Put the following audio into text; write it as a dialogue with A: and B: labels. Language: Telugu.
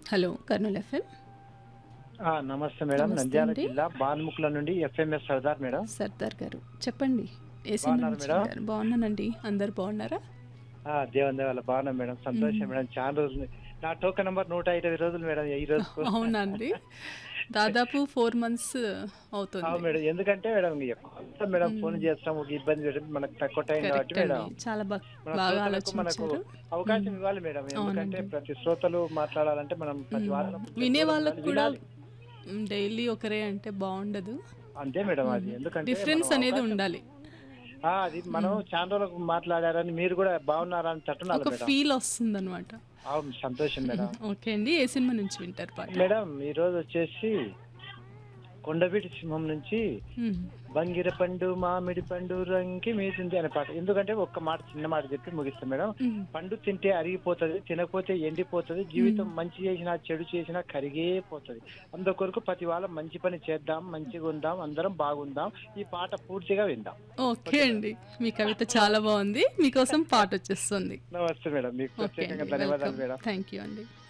A: Hello Kurnool FM.
B: నమస్తే మేడం.
A: నమస్తే
B: నంద్యాల
A: అండి.
B: జిల్లా బాన్ముకుల నుండి ఎఫ్ఎంఎస్ సర్దార్ మేడం.
A: సర్దార్ గారు చెప్పండి. ఏ సినిమా
B: బాగున్నారు
A: నుంచి
B: మేడం?
A: వింటారు? బాగున్నానండి. అందరు బాగున్నారా?
B: దేవుని దయ వల్ల బాగున్నాం మేడం. సంతోషం మేడం. చాలా రోజులు. నా టోకెన్ నంబర్ 105 రోజులు మేడం ఈ రోజుకు.
A: అవునండి. దాదాపు 4 మంత్స్ అవుతుంది.
B: మేడం. ఎందుకంటే మేడం ఎక్కువ మేడం ఫోన్
A: మ్మ్.
B: చేస్తాం, ఒక ఇబ్బంది పెట్టడం మనకు తక్కువ టైం కాబట్టి
A: కరెక్ట్ అండి.
B: మేడం.
A: చాలా
B: మన
A: బాగా
B: శ్రోతలకు మనకు
A: ఆలోచించారు.
B: అవకాశం
A: మ్మ్.
B: ఇవ్వాలి మేడం. ఎందుకంటే
A: అవునండి.
B: ప్రతి శ్రోతలు మాట్లాడాలంటే మనం ప్రతి
A: మ్మ్.
B: వారం కొంచెం
A: వినే
B: దూరం
A: వాళ్ళకు
B: ఉండాలి,
A: కూడా
B: వినాలి.
A: డైలీ ఒకరే అంటే బాగుండదు.
B: అంతే మేడం. అది ఎందుకంటే మనం
A: డిఫరెన్స్ అనేది
B: అవకాశం
A: ఉండాలి.
B: అది మనం చాలా రోజులకు మాట్లాడారని మీరు కూడా బాగున్నారా అని తట్టున్నారు
A: ఒక
B: మేడం.
A: ఫీల్ వస్తుంది అనమాట.
B: అవును, సంతోషం మేడం.
A: ఓకే అండి. ఏ సినిమా నుంచి వింటారు పాట?
B: మేడం ఈరోజు వచ్చేసి కొండవీటి సింహం నుంచి
A: మ్మ్.
B: బంగిర పండు మామిడి పండు రంకి మీసింది అనే పాట. ఎందుకంటే ఒక్క మాట, చిన్న మాట చెప్పి ముగిస్తాం మేడం.
A: మ్మ్.
B: పండు తింటే అరిగిపోతుంది, తినకపోతే ఎండిపోతుంది, జీవితం మంచి చేసినా చెడు చేసినా కరిగే పోతుంది. అందుకొరకు ప్రతి వాళ్ళ మంచి పని చేద్దాం, మంచిగా ఉందాం, అందరం బాగుందాం. ఈ పాట పూర్తిగా విందాం.
A: ఓకే అండి. మీ కవిత చాలా బాగుంది. మీకోసం పాట వచ్చేస్తుంది.
B: నమస్తే మేడం. మీకు
A: ఓకే
B: ప్రత్యేకంగా
A: అండి.
B: ధన్యవాదాలు
A: వెల్కమ్.
B: మేడం.
A: థ్యాంక్ యూ అండి.